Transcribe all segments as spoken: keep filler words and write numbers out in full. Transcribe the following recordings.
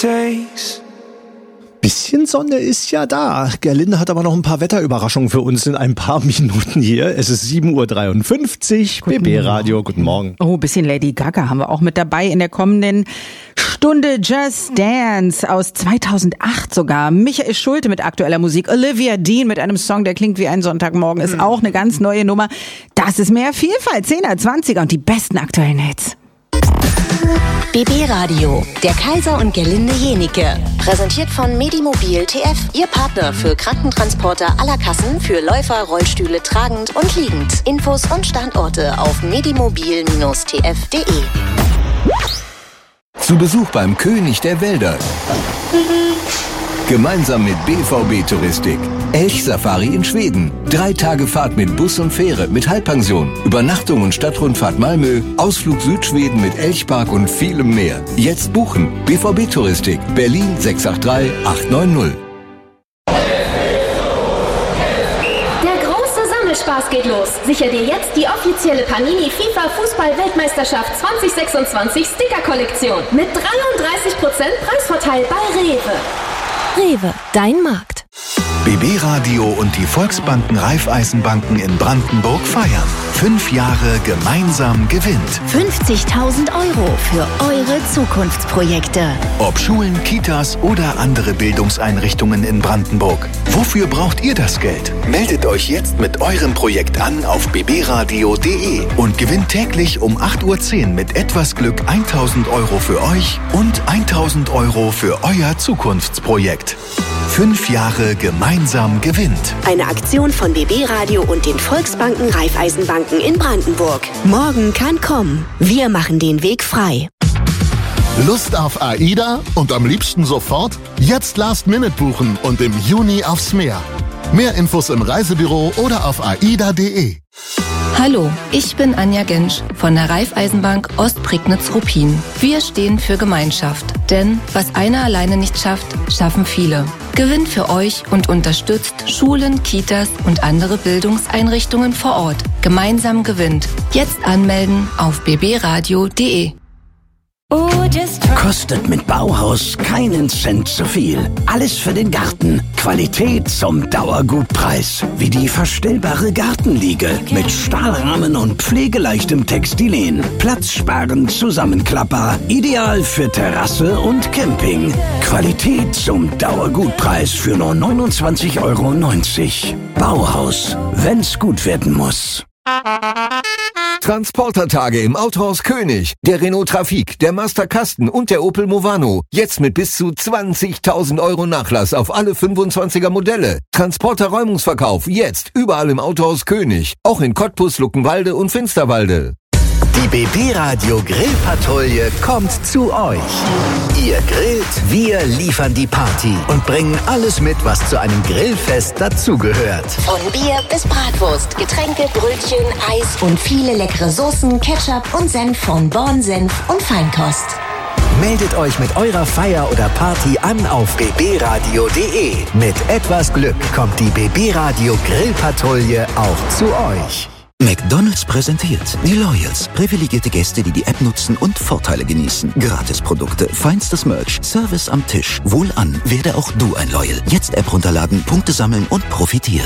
days. Bisschen Sonne ist ja da. Gerlinde hat aber noch ein paar Wetterüberraschungen für uns in ein paar Minuten hier. Es ist sieben Uhr dreiundfünfzig, B B-Radio, guten Morgen. Oh, bisschen Lady Gaga haben wir auch mit dabei in der kommenden Stunde. Just Dance aus zweitausendacht sogar. Michael Schulte mit aktueller Musik. Olivia Dean mit einem Song, der klingt wie ein Sonntagmorgen, ist auch eine ganz neue Nummer. Das ist mehr Vielfalt, zehner, zwanziger und die besten aktuellen Hits. B B-Radio, der Kaiser und Gerlinde Jenike. Präsentiert von Medimobil T F, Ihr Partner für Krankentransporter aller Kassen für Läufer, Rollstühle tragend und liegend. Infos und Standorte auf medimobil T F punkt de. Zu Besuch beim König der Wälder. Gemeinsam mit B V B Touristik. Elchsafari in Schweden. Drei Tage Fahrt mit Bus und Fähre mit Halbpension. Übernachtung und Stadtrundfahrt Malmö. Ausflug Südschweden mit Elchpark und vielem mehr. Jetzt buchen. B V B Touristik. Berlin sechs acht drei acht neun null. Spaß geht los. Sicher dir jetzt die offizielle Panini FIFA Fußball-Weltmeisterschaft zwanzig sechsundzwanzig Sticker-Kollektion mit dreiunddreißig Prozent Preisvorteil bei Rewe. Rewe, dein Markt. B B-Radio und die Volksbanken Raiffeisenbanken in Brandenburg feiern. Fünf Jahre gemeinsam gewinnt. fünfzigtausend Euro für eure Zukunftsprojekte. Ob Schulen, Kitas oder andere Bildungseinrichtungen in Brandenburg. Wofür braucht ihr das Geld? Meldet euch jetzt mit eurem Projekt an auf b b radio punkt de und gewinnt täglich um acht Uhr zehn mit etwas Glück tausend Euro für euch und tausend Euro für euer Zukunftsprojekt. Fünf Jahre gemeinsam gewinnt. Eine Aktion von B B-Radio und den Volksbanken Raiffeisenbanken in Brandenburg. Morgen kann kommen. Wir machen den Weg frei. Lust auf AIDA und am liebsten sofort? Jetzt Last Minute buchen und im Juni aufs Meer. Mehr Infos im Reisebüro oder auf aida punkt de. Hallo, ich bin Anja Gensch von der Raiffeisenbank Ostprignitz-Ruppin. Wir stehen für Gemeinschaft, denn was einer alleine nicht schafft, schaffen viele. Gewinnt für euch und unterstützt Schulen, Kitas und andere Bildungseinrichtungen vor Ort. Gemeinsam gewinnt. Jetzt anmelden auf b b radio punkt de. Kostet mit Bauhaus keinen Cent zu viel. Alles für den Garten. Qualität zum Dauergutpreis. Wie die verstellbare Gartenliege mit Stahlrahmen und pflegeleichtem Textilien. Platzsparend zusammenklappbar. Ideal für Terrasse und Camping. Qualität zum Dauergutpreis für nur neunundzwanzig Euro neunzig. Bauhaus, wenn's gut werden muss. Transportertage im Autohaus König. Der Renault Trafic, der Master Kasten und der Opel Movano. Jetzt mit bis zu zwanzigtausend Euro Nachlass auf alle fünfundzwanziger Modelle. Transporter-Räumungsverkauf jetzt überall im Autohaus König. Auch in Cottbus, Luckenwalde und Finsterwalde. Die B B-Radio Grillpatrouille kommt zu euch. Ihr grillt, wir liefern die Party und bringen alles mit, was zu einem Grillfest dazugehört. Von Bier bis Bratwurst, Getränke, Brötchen, Eis und viele leckere Soßen, Ketchup und Senf von Born Senf und Feinkost. Meldet euch mit eurer Feier oder Party an auf b b radio punkt de. Mit etwas Glück kommt die B B-Radio Grillpatrouille auch zu euch. McDonald's präsentiert die Loyals. Privilegierte Gäste, die die App nutzen und Vorteile genießen. Gratisprodukte, feinstes Merch, Service am Tisch. Wohlan, werde auch du ein Loyal. Jetzt App runterladen, Punkte sammeln und profitieren.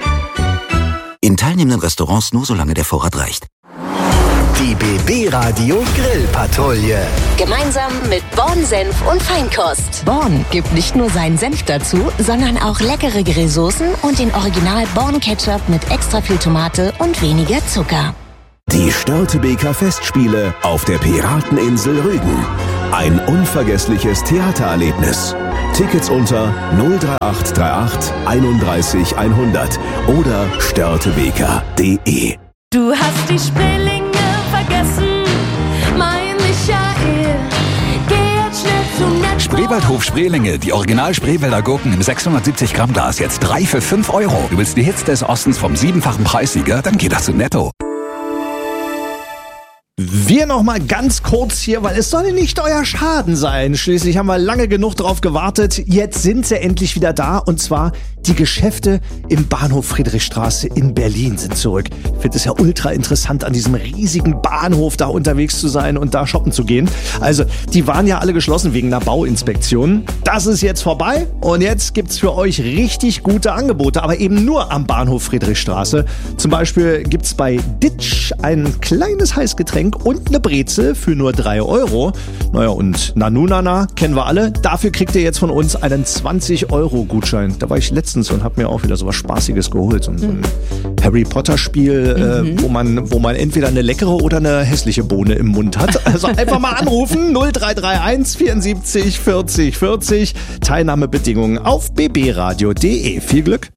In teilnehmenden Restaurants nur solange der Vorrat reicht. Die B B-Radio Grillpatrouille. Gemeinsam mit Born Senf und Feinkost. Born gibt nicht nur seinen Senf dazu, sondern auch leckere Grillsoßen und den Original Born Ketchup mit extra viel Tomate und weniger Zucker. Die Störtebeker Festspiele auf der Pirateninsel Rügen. Ein unvergessliches Theatererlebnis. Tickets unter null drei acht drei acht einunddreißig hundert oder störtebeker punkt de. Du hast die Spreelinge vergessen, mein Michael. Geh jetzt schnell zum Netto. Spreewaldhof Spreelinge, die Original Spreewälder Gurken im sechshundertsiebzig Gramm Glas, jetzt drei für fünf Euro. Du willst die Hits des Ostens vom siebenfachen Preissieger? Dann geh doch zu Netto. Wir noch mal ganz kurz hier, weil es soll nicht euer Schaden sein. Schließlich haben wir lange genug drauf gewartet. Jetzt sind sie endlich wieder da und zwar die Geschäfte im Bahnhof Friedrichstraße in Berlin sind zurück. Ich finde es ja ultra interessant, an diesem riesigen Bahnhof da unterwegs zu sein und da shoppen zu gehen. Also, die waren ja alle geschlossen wegen einer Bauinspektion. Das ist jetzt vorbei und jetzt gibt's für euch richtig gute Angebote, aber eben nur am Bahnhof Friedrichstraße. Zum Beispiel gibt's bei Ditsch ein kleines Heißgetränk und eine Brezel für nur drei Euro. Naja, und Nanunana kennen wir alle. Dafür kriegt ihr jetzt von uns einen zwanzig Euro Gutschein. Da war ich letztens und habe mir auch wieder so was Spaßiges geholt. So ein Harry Potter Spiel, mhm. äh, wo man, wo man entweder eine leckere oder eine hässliche Bohne im Mund hat. Also einfach mal anrufen. null drei drei eins vierundsiebzig vierzig vierzig. Teilnahmebedingungen auf b b radio punkt d e. Viel Glück.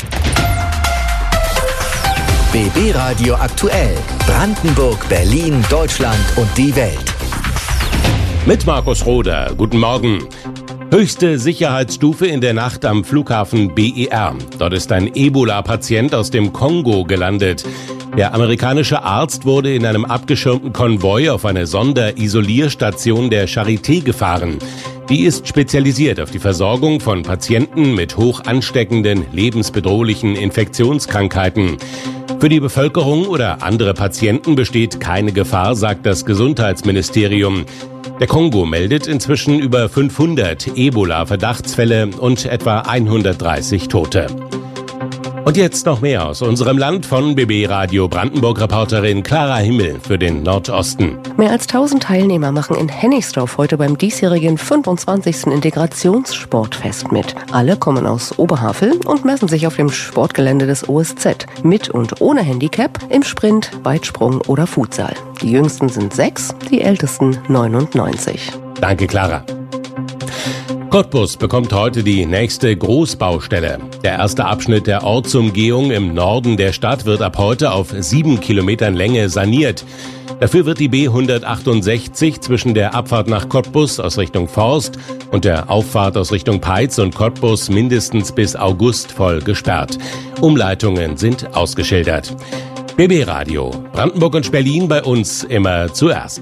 B B Radio aktuell. Brandenburg, Berlin, Deutschland und die Welt. Mit Markus Roder. Guten Morgen. Höchste Sicherheitsstufe in der Nacht am Flughafen B E R. Dort ist ein Ebola-Patient aus dem Kongo gelandet. Der amerikanische Arzt wurde in einem abgeschirmten Konvoi auf eine Sonderisolierstation der Charité gefahren. Die ist spezialisiert auf die Versorgung von Patienten mit hoch ansteckenden, lebensbedrohlichen Infektionskrankheiten. Für die Bevölkerung oder andere Patienten besteht keine Gefahr, sagt das Gesundheitsministerium. Der Kongo meldet inzwischen über fünfhundert Ebola-Verdachtsfälle und etwa hundertdreißig Tote. Und jetzt noch mehr aus unserem Land von B B Radio Brandenburg-Reporterin Clara Himmel für den Nordosten. Mehr als tausend Teilnehmer machen in Hennigsdorf heute beim diesjährigen fünfundzwanzigsten Integrationssportfest mit. Alle kommen aus Oberhavel und messen sich auf dem Sportgelände des O S Z. Mit und ohne Handicap im Sprint, Weitsprung oder Futsal. Die Jüngsten sind sechs, die Ältesten neunundneunzig. Danke, Clara. Cottbus bekommt heute die nächste Großbaustelle. Der erste Abschnitt der Ortsumgehung im Norden der Stadt wird ab heute auf sieben Kilometern Länge saniert. Dafür wird die B hundertachtundsechzig zwischen der Abfahrt nach Cottbus aus Richtung Forst und der Auffahrt aus Richtung Peitz und Cottbus mindestens bis August voll gesperrt. Umleitungen sind ausgeschildert. B B Radio, Brandenburg und Berlin bei uns immer zuerst.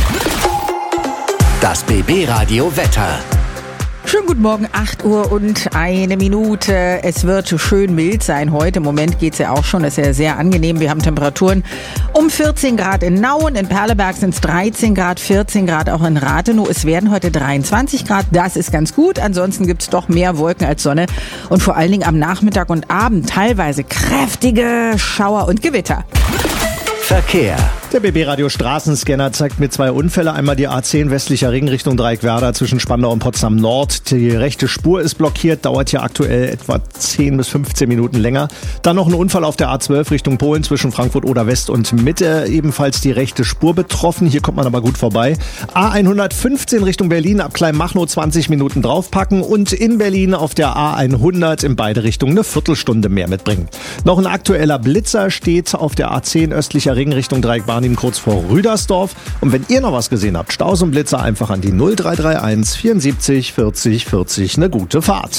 Das B B Radio Wetter. Schönen guten Morgen, acht Uhr und eine Minute. Es wird schön mild sein heute. Im Moment geht's ja auch schon, das ist ja sehr angenehm. Wir haben Temperaturen um vierzehn Grad in Nauen, in Perleberg sind es dreizehn Grad, vierzehn Grad auch in Rathenow. Es werden heute dreiundzwanzig Grad, das ist ganz gut. Ansonsten gibt's doch mehr Wolken als Sonne und vor allen Dingen am Nachmittag und Abend teilweise kräftige Schauer und Gewitter. Verkehr. Der B B-Radio Straßenscanner zeigt mir zwei Unfälle. Einmal die A zehn westlicher Ring Richtung Dreieckwerder zwischen Spandau und Potsdam Nord. Die rechte Spur ist blockiert, dauert hier aktuell etwa zehn bis fünfzehn Minuten länger. Dann noch ein Unfall auf der A zwölf Richtung Polen zwischen Frankfurt oder West und Mitte. Ebenfalls die rechte Spur betroffen. Hier kommt man aber gut vorbei. A hundertfünfzehn Richtung Berlin ab Kleinmachnow zwanzig Minuten draufpacken und in Berlin auf der A hundert in beide Richtungen eine Viertelstunde mehr mitbringen. Noch ein aktueller Blitzer steht auf der A zehn östlicher Ring Richtung Dreieckbarnim kurz vor Rüdersdorf. Und wenn ihr noch was gesehen habt, Staus und Blitzer einfach an die null drei drei eins vierundsiebzig vierzig vierzig. Eine gute Fahrt.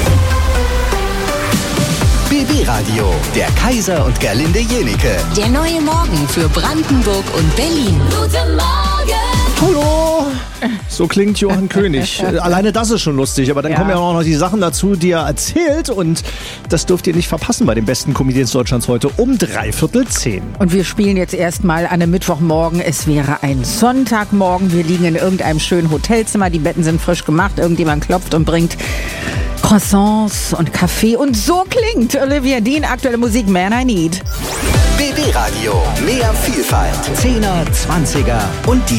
B B Radio, der Kaiser und Gerlinde Jenike. Der neue Morgen für Brandenburg und Berlin. Guten Morgen! Hallo! So klingt Johann König. Alleine das ist schon lustig, aber dann Ja. kommen ja auch noch die Sachen dazu, die er erzählt und das dürft ihr nicht verpassen bei den besten Comedians Deutschlands heute um dreiviertel zehn. Und wir spielen jetzt erstmal an einem Mittwochmorgen. Es wäre ein Sonntagmorgen. Wir liegen in irgendeinem schönen Hotelzimmer. Die Betten sind frisch gemacht. Irgendjemand klopft und bringt Croissants und Kaffee. Und so klingt Olivia Dean, aktuelle Musik Man I Need. B B Radio, mehr Vielfalt. Zehner, Zwanziger und die